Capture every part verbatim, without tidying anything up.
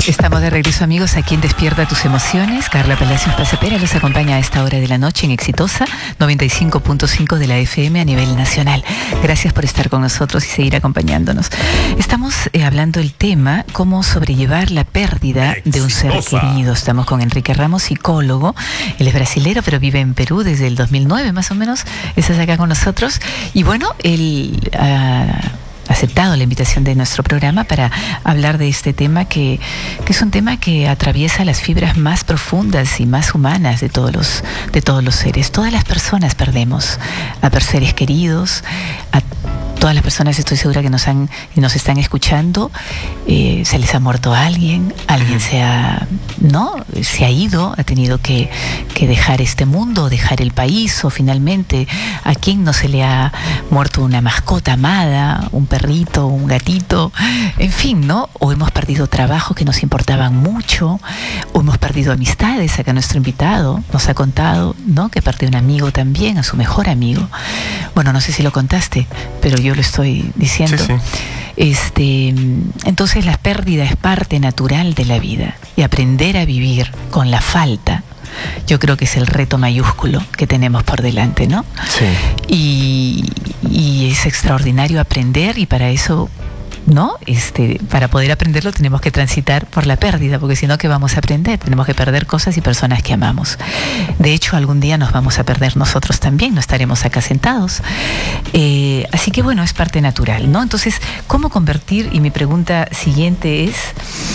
Estamos de regreso, amigos, aquí en Despierta Tus Emociones. Carla Palacios Pasapera los acompaña a esta hora de la noche en Exitosa noventa y cinco punto cinco de la F M a nivel nacional. Gracias por estar con nosotros y seguir acompañándonos. Estamos eh, hablando del tema cómo sobrellevar la pérdida Exitosa. de un ser querido. Estamos con Enrique Ramos, psicólogo. Él es brasilero, pero vive en Perú desde el dos mil nueve, más o menos. Estás acá con nosotros. Y bueno, él ha aceptado la invitación de nuestro programa para hablar de este tema que, que es un tema que atraviesa las fibras más profundas y más humanas de todos los, de todos los seres. Todas las personas perdemos a seres queridos, a todas las personas, estoy segura que nos han y nos están escuchando, eh, se les ha muerto a alguien, alguien se ha, ¿no? se ha ido, ha tenido que, que dejar este mundo, dejar el país, o finalmente a quien no se le ha muerto una mascota amada, un perrito, un gatito, en fin, ¿no? O hemos perdido trabajo que nos importaban mucho, o hemos perdido amistades. Acá nuestro invitado nos ha contado, ¿no? que perdió un amigo también, a su mejor amigo. Bueno, no sé si lo contaste, pero yo lo estoy diciendo. Sí, sí. Este, entonces la pérdida es parte natural de la vida, y aprender a vivir con la falta, yo creo que es el reto mayúsculo que tenemos por delante, ¿no? Sí. Y, y es extraordinario aprender, y para eso, ¿no? Este, para poder aprenderlo tenemos que transitar por la pérdida, porque si no, ¿qué vamos a aprender? Tenemos que perder cosas y personas que amamos. De hecho, algún día nos vamos a perder nosotros también, no estaremos acá sentados. Eh, así que bueno, es parte natural, ¿no? Entonces, ¿cómo convertir? Y mi pregunta siguiente es...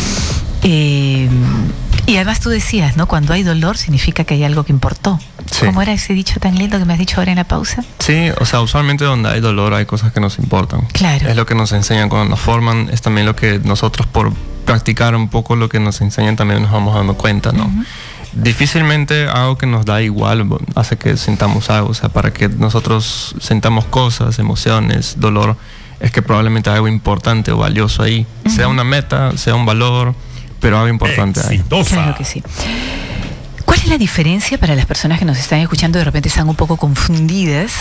Eh, y además tú decías, ¿no? Cuando hay dolor significa que hay algo que importó. Sí. ¿Cómo era ese dicho tan lindo que me has dicho ahora en la pausa? Sí, o sea, usualmente donde hay dolor hay cosas que nos importan. Claro. Es lo que nos enseñan cuando nos forman, es también lo que nosotros por practicar un poco lo que nos enseñan también nos vamos dando cuenta, ¿no? Uh-huh. Difícilmente algo que nos da igual hace que sintamos algo, o sea, para que nosotros sintamos cosas, emociones, dolor, es que probablemente hay algo importante o valioso ahí, uh-huh. sea una meta, sea un valor, pero algo importante Exitosa. ahí. Claro que sí. ¿Cuál es la diferencia para las personas que nos están escuchando, de repente están un poco confundidas?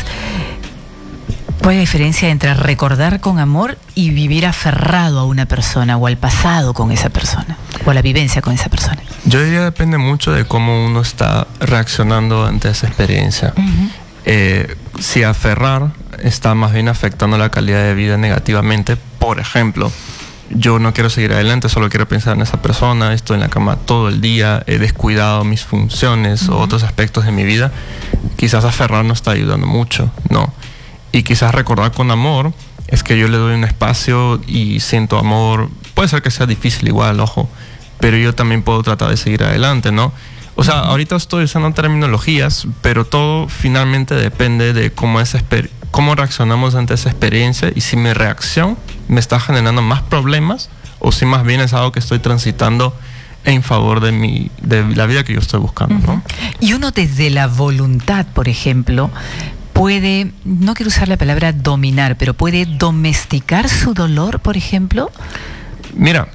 ¿Cuál es la diferencia entre recordar con amor y vivir aferrado a una persona, o al pasado con esa persona, o a la vivencia con esa persona? Yo diría que depende mucho de cómo uno está reaccionando ante esa experiencia. Uh-huh. Eh, si aferrar está más bien afectando la calidad de vida negativamente, por ejemplo, yo no quiero seguir adelante, solo quiero pensar en esa persona, estoy en la cama todo el día, he descuidado mis funciones uh-huh. o otros aspectos de mi vida, quizás aferrar no está ayudando mucho, ¿no? Y quizás recordar con amor es que yo le doy un espacio y siento amor, puede ser que sea difícil igual, ojo, pero yo también puedo tratar de seguir adelante, ¿no? O sea, ahorita estoy usando terminologías, pero todo finalmente depende de cómo, esa exper- cómo reaccionamos ante esa experiencia, y si mi reacción me está generando más problemas o si más bien es algo que estoy transitando en favor de, mi, de la vida que yo estoy buscando, uh-huh. ¿no? Y uno desde la voluntad, por ejemplo, puede, no quiero usar la palabra dominar, pero puede domesticar su dolor, por ejemplo. Mira,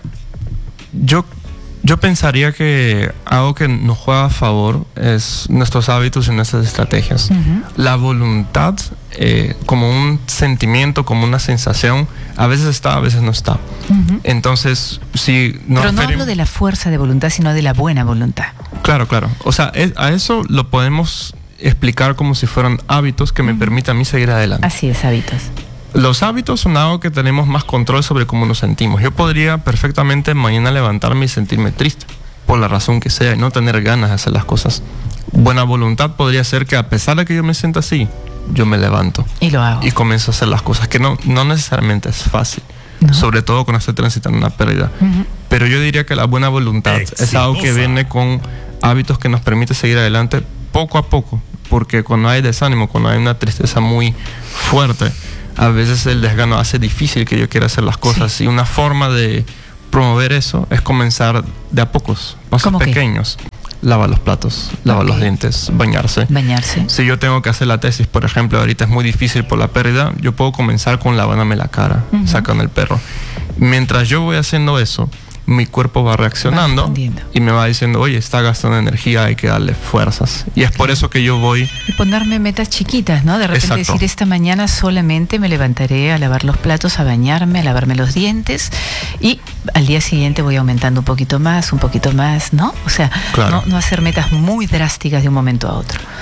yo... Yo pensaría que algo que nos juega a favor es nuestros hábitos y nuestras estrategias. Uh-huh. La voluntad, eh, como un sentimiento, como una sensación, a veces está, a veces no está. Uh-huh. Entonces, si no Pero no aferim- hablo de la fuerza de voluntad, sino de la buena voluntad. Claro, claro. O sea, es, a eso lo podemos explicar como si fueran hábitos que me uh-huh. permitan a mí seguir adelante. Así es, hábitos. Los hábitos son algo que tenemos más control sobre cómo nos sentimos. Yo podría perfectamente mañana levantarme y sentirme triste, por la razón que sea, y no tener ganas de hacer las cosas. Buena voluntad podría ser que a pesar de que yo me sienta así, yo me levanto. Y lo hago. Y comienzo a hacer las cosas, que no, no necesariamente es fácil. No. Sobre todo cuando estoy transitando una pérdida. Uh-huh. Pero yo diría que la buena voluntad Exitosa. Es algo que viene con hábitos que nos permite seguir adelante poco a poco. Porque cuando hay desánimo, cuando hay una tristeza muy fuerte, a veces el desgano hace difícil que yo quiera hacer las cosas, sí. Y una forma de promover eso es comenzar de a pocos, pasos pequeños. Qué? Lavar los platos, lavar okay. los dientes, bañarse. Bañarse. Si yo tengo que hacer la tesis, por ejemplo, ahorita es muy difícil por la pérdida, yo puedo comenzar con lavándome la cara, uh-huh. sacando el perro. Mientras yo voy haciendo eso, mi cuerpo va reaccionando va y me va diciendo, oye, está gastando energía, hay que darle fuerzas. Y es por eso que yo voy... Y ponerme metas chiquitas, ¿no? De repente Exacto. decir, esta mañana solamente me levantaré a lavar los platos, a bañarme, a lavarme los dientes, y al día siguiente voy aumentando un poquito más, un poquito más, ¿no? O sea, Claro. no, no hacer metas muy drásticas de un momento a otro.